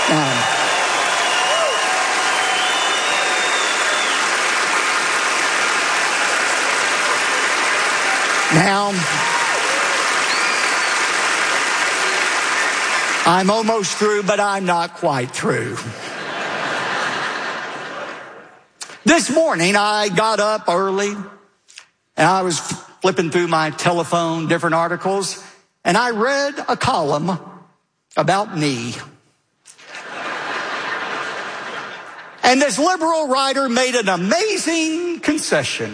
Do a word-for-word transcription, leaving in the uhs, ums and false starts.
Now, now, I'm almost through, but I'm not quite through. This morning, I got up early, and I was flipping through my telephone, different articles, and I read a column about me. And this liberal writer made an amazing concession.